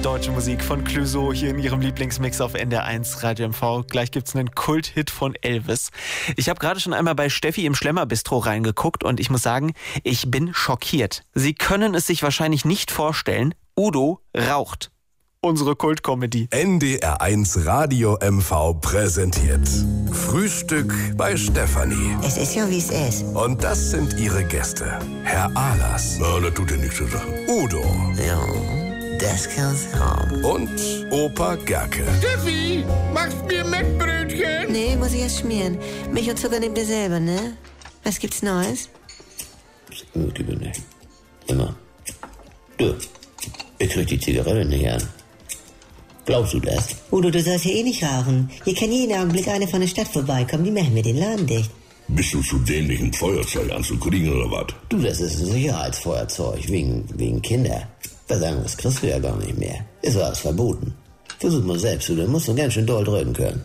Deutsche Musik von Clouseau hier in ihrem Lieblingsmix auf NDR1 Radio MV. Gleich gibt's einen Kulthit von Elvis. Ich habe gerade schon einmal bei Steffi im Schlemmerbistro reingeguckt und ich muss sagen, ich bin schockiert. Sie können es sich wahrscheinlich nicht vorstellen, Udo raucht. Unsere Kultkomödie. NDR1 Radio MV präsentiert Frühstück bei Stefanie. Es ist ja, wie es ist. Und das sind ihre Gäste. Herr Ahlers. Na, das tut ja nichts zur Sache. Udo. Ja, das kann's haben. Und Opa Gerke. Steffi, machst mir Mettbrötchen? Nee, muss ich erst schmieren. Milch und Zucker nehmt ihr selber, ne? Was gibt's Neues? Gut, lieber nicht. Immer. Du, ich krieg die Zigarette nicht an. Glaubst du das? Udo, du sollst hier eh nicht rauchen. Hier kann jeden Augenblick eine von der Stadt vorbeikommen. Die machen mir den Laden dicht. Bist du zu dämlich, ein Feuerzeug anzukriegen oder was? Du, das ist ein Sicherheitsfeuerzeug, wegen Kinder. Was sagen, das kriegst du ja gar nicht mehr. Ist alles verboten. Versuch mal selbst, du, dann musst du ganz schön doll drücken können.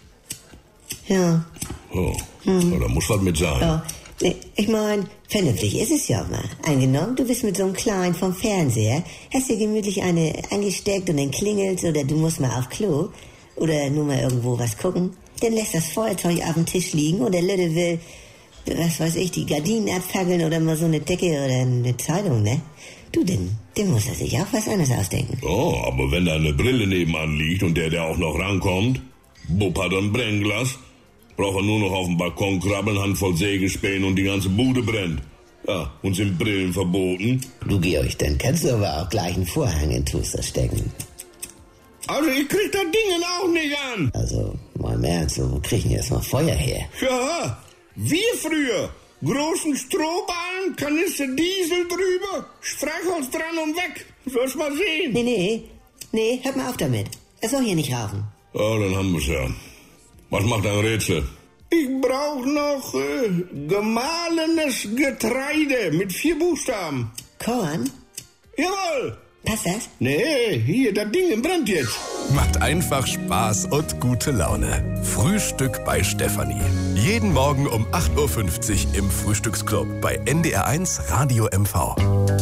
Ja. Oh, na, da muss was mit sein. Ja. Nee, ich mein, vernünftig ist es ja mal. Angenommen, du bist mit so einem Kleinen vom Fernseher, hast dir gemütlich eine angesteckt und dann klingelt's oder du musst mal auf Klo oder nur mal irgendwo was gucken. Dann lässt das Feuerzeug auf dem Tisch liegen und der Lütte will, was weiß ich, die Gardinen abfackeln oder mal so eine Decke oder eine Zeitung, ne? Du, dann muss er sich auch was anderes ausdenken. Oh, aber wenn da eine Brille nebenan liegt und der auch noch rankommt, Bub hat ein Brennglas, braucht er nur noch auf dem Balkon krabbeln, Handvoll Sägespäne und die ganze Bude brennt. Ja, und sind Brillen verboten? Du, Georg, dann kannst du aber auch gleich einen Vorhang in Toaster stecken. Also ich krieg das Ding auch nicht an. Also, mal im Ernst, wo kriegen wir jetzt noch Feuer her? Ja, wir früher. Großen Strohballen, Kanister Diesel drüber, Streichholz dran und weg. Sollst mal sehen. Nee, hört mal auf damit. Er soll hier nicht rauchen. Ja, dann haben wir's ja. Was macht ein Rätsel? Ich brauch noch gemahlenes Getreide mit 4 Buchstaben. Korn? Jawohl. Passt das? Nee, hier, das Ding brennt jetzt. Macht einfach Spaß und gute Laune. Frühstück bei Stefanie. Jeden Morgen um 8.50 Uhr im Frühstücksclub bei NDR1 Radio MV.